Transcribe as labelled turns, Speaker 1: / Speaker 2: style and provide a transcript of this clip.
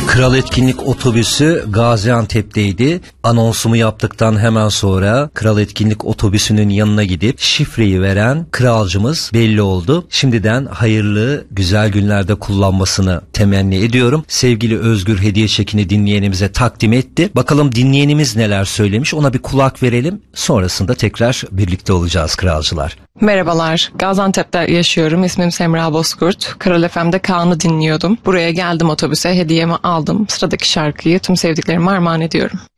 Speaker 1: Kral Etkinlik otobüsü Gaziantep'teydi. Anonsumu yaptıktan hemen sonra Kral Etkinlik otobüsünün yanına gidip şifreyi veren kralcımız belli oldu. Şimdiden hayırlı, güzel günlerde kullanmasını temenni ediyorum. Sevgili Özgür hediye çekini dinleyenimize takdim etti. Bakalım dinleyenimiz neler söylemiş, ona bir kulak verelim. Sonrasında tekrar birlikte olacağız kralcılar.
Speaker 2: Merhabalar, Gaziantep'te yaşıyorum. İsmim Semra Bozkurt. Kral FM'de Kaan'ı dinliyordum. Buraya geldim otobüse, hediyemi aldım. Sıradaki şarkıyı tüm sevdiklerime armağan ediyorum.